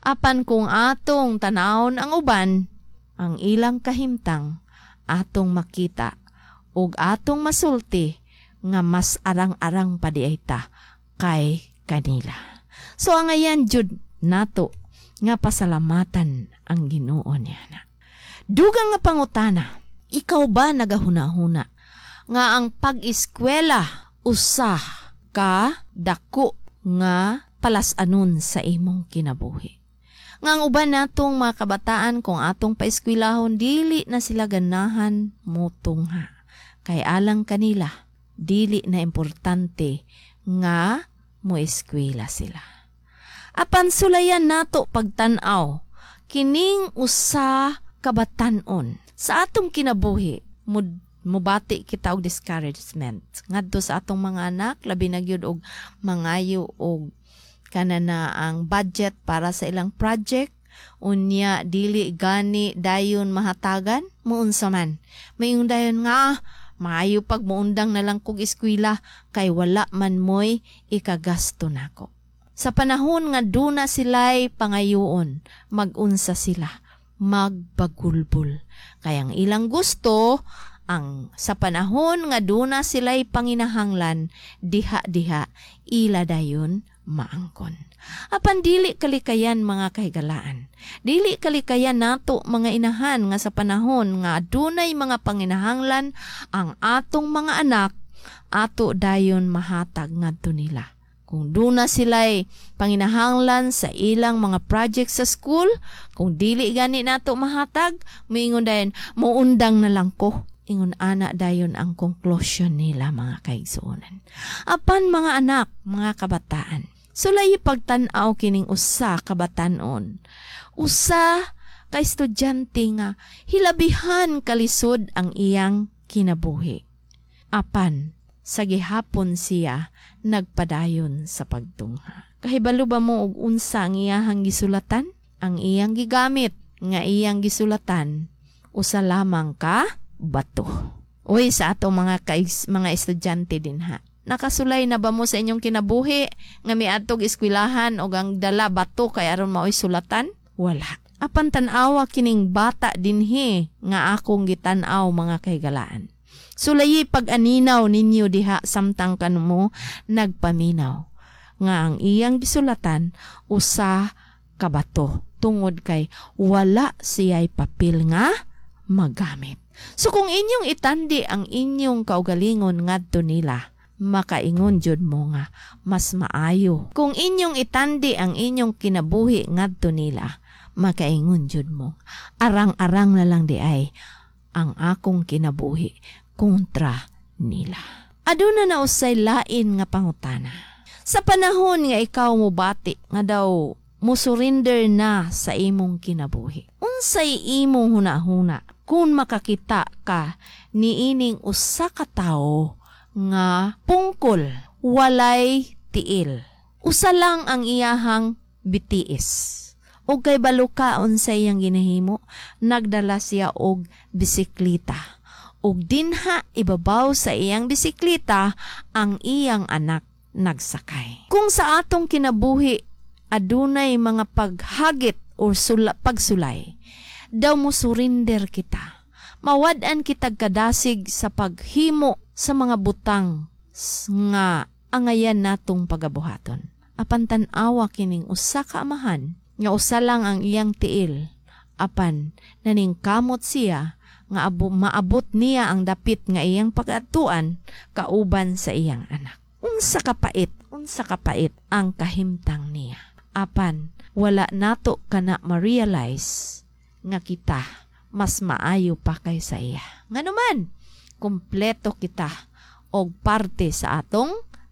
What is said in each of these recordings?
Apan kung atong tanawon ang uban, ang ilang kahimtang atong makita ug atong masulti nga mas arang-arang pa di ay ta kay kanila. So ang ayan jud nato nga pasalamatan ang Ginoo niya. Dugang nga pangutana, ikaw ba nagahuna-huna nga ang pag-eskwela usa ka dako nga palasanon sa imong kinabuhi? Nga ang uban natong mga kabataan kung atong paeskwelahon dili na sila ganahan mutungha. Kay alang kanila, dili na importante nga moeskwela sila. Apan sulayan nato pagtan-aw, kining usa kabatanon sa atong kinabuhi, mubati kita og discouragement ngadto sa atong mga anak, labi na gyud og mangayo og kanana ang budget para sa ilang project, unya dili gani dayon mahatagan, muunsa man. Mayong dayon nga, maayo pag muundang na lang kog eskwela, kay wala man moy ikagasto nako. Sa panahon nga duna sila'y pangayoon, magunsa sila, magbagulbol. Kaya ang ilang gusto, ang sa panahon nga duna sila'y panginahanglan, diha-diha, ila dayon maangkon. Apan dili kalikayan mga kahigalaan. Dili kalikayan nato mga inahan nga sa panahon nga adunay mga panginahanglan ang atong mga anak, ato dayon mahatag ngadto nila. Kung duna sila'y panginahanglan sa ilang mga project sa school, kung dili gani nato mahatag, moingon dayon, muundang na lang ko. Ingon ana dayon ang conclusion nila mga kaigsuonan. Apan mga anak, mga kabataan, sulay pagtan-aw kining usa kabatanon. Usa ka estudyante nga hilabihan kalisod ang iyang kinabuhi. Apan sa gihapon siya nagpadayon sa pagtungha. Kahibalo ba mo og unsa ang iyang gisulatan? Ang iyang gigamit nga iyang gisulatan usa lamang ka bato. Uy, sa ato mga estudyante din ha. Nakasulay na ba mo sa inyong kinabuhi nga miadtog eskwelahan o ang dala bato kay aron maoy sulatan? Wala. Apan tan-awa kining bata dinhi nga akong gitan-aw mga kahigalaan. Sulayi pag-aninaw ninyo diha samtang kanmo nagpaminaw nga ang iyang gisulatan usa ka bato tungod kay wala siya'y papel nga magamit. So kung inyong itandi ang inyong kaugalingon ngadto nila, makaingon jud mo nga mas maayo. Kung inyong itandi ang inyong kinabuhi ngadto nila, makaingon jud mo arang-arang na lang di ay ang akong kinabuhi kontra nila. Aduna na usay lain nga pangutana. Sa panahon nga ikaw mobati nga daw musurrender na sa imong kinabuhi, unsay imong hunahuna kung makakita ka niining usa ka tawo nga pungkol, walay tiil. Usa lang ang iyahang bitiis. O kay baluka unsay iyang ginahimo, nagdala siya og bisikleta. Og dinha ibabaw sa iyang bisikleta ang iyang anak nagsakay. Kung sa atong kinabuhi adunay mga paghagit o pagsulay, daw mo surrender kita. Mawad-an kitag kadasig sa paghimo sa mga butang nga angayan natong pagabuhaton. Apan tan-awa kining usa ka amahan nga usa lang ang iyang tiil. Apan naningkamot siya nga maabot niya ang dapit nga iyang pag-atuan kauban sa iyang anak. Unsa kapait ang kahimtang niya. Apan wala nato kana ma-realize nga kita mas maayo pa kaysa iya. Nganuman, kumpleto kita og parte sa atong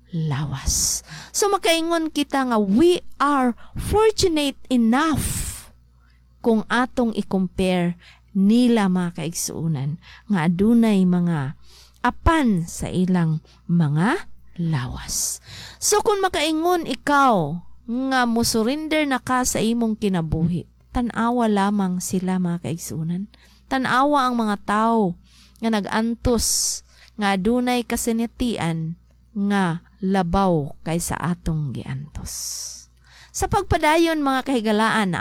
lawas. So makaingon kita nga we are fortunate enough kung atong i-compare nila mga kaigsuunan nga adunay mga apan sa ilang mga lawas. So kung makaingon ikaw nga musurrender na ka sa imong kinabuhi, tan-awa lamang sila mga kaigsuunan. Tan-awa ang mga tao nga nag-antos nga adunay kasinatian nga labaw kaysa atong giantos. Sa pagpadayon mga kahigalaan